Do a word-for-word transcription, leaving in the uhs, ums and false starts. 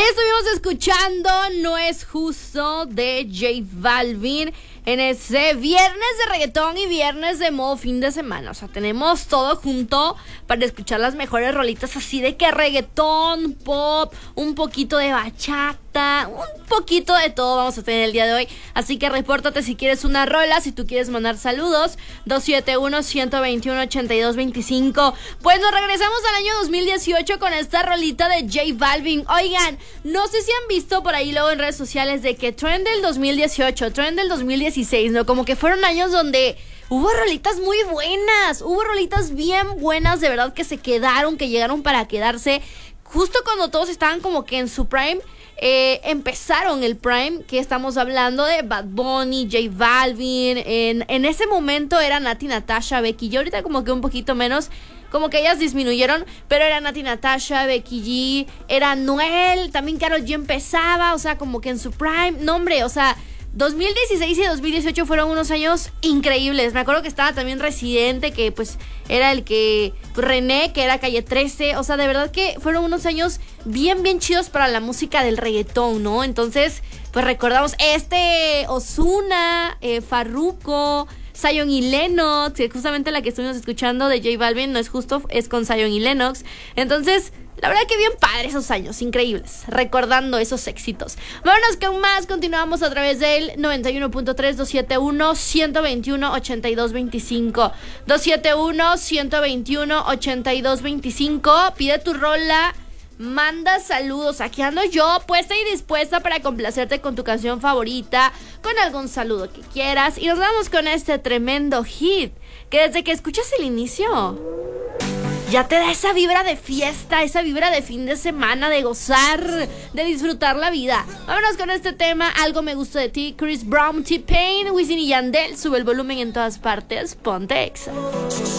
Estuvimos escuchando No es Justo de J Balvin en ese viernes de reggaetón y viernes de modo fin de semana. O sea, tenemos todo junto para escuchar las mejores rolitas así de que reggaetón, pop, un poquito de bachata, un poquito de todo vamos a tener el día de hoy. Así que repórtate si quieres una rola, si tú quieres mandar saludos, dos siete uno, uno dos uno, ocho dos dos cinco. Pues nos regresamos al año dos mil dieciocho con esta rolita de J Balvin. Oigan, no sé si han visto por ahí luego en redes sociales de que trend del dos mil dieciocho, trend del dos mil dieciséis, ¿no? Como que fueron años donde hubo rolitas muy buenas, hubo rolitas bien buenas, de verdad que se quedaron, que llegaron para quedarse. Justo cuando todos estaban como que en su prime, eh, empezaron el prime, que estamos hablando de Bad Bunny, J Balvin, en, en ese momento era Nati Natasha, Becky G, ahorita como que un poquito menos, como que ellas disminuyeron, pero era Nati Natasha, Becky G, era Noel, también Karol G empezaba, o sea, como que en su prime, no hombre, o sea, dos mil dieciséis y dos mil dieciocho fueron unos años increíbles. Me acuerdo que estaba también Residente, que pues era el que René, que era Calle trece. O sea, de verdad que fueron unos años bien, bien chidos para la música del reggaetón, ¿no? Entonces, pues recordamos este Ozuna, eh, Farruko, Zion y Lennox, que justamente la que estuvimos escuchando de J Balvin, No es Justo, es con Zion y Lennox. Entonces, la verdad que bien padre esos años, increíbles, recordando esos éxitos. Vámonos con más, continuamos a través del noventa y uno punto tres, dos siete uno, uno dos uno, ocho dos dos cinco. dos siete uno, uno dos uno, ocho dos dos cinco. Pide tu rola, manda saludos. Aquí ando yo, puesta y dispuesta para complacerte con tu canción favorita, con algún saludo que quieras. Y nos vamos con este tremendo hit, que desde que escuchas el inicio ya te da esa vibra de fiesta, esa vibra de fin de semana, de gozar, de disfrutar la vida. Vámonos con este tema, Algo me gusta de ti, Chris Brown, T-Pain, Wisin y Yandel. Sube el volumen en todas partes, ponte Exa.